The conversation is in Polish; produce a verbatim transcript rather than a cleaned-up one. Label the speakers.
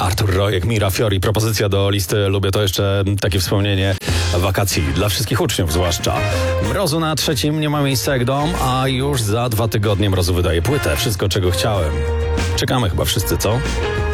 Speaker 1: Artur Rojek, Mira Fiori. Propozycja do listy Lubię to jeszcze takie wspomnienie wakacji. Dla wszystkich uczniów zwłaszcza. Mrozu na trzecim nie ma miejsca jak dom, a już za dwa tygodnie Mrozu wydaje płytę. Wszystko, czego chciałem. Czekamy chyba wszyscy, co?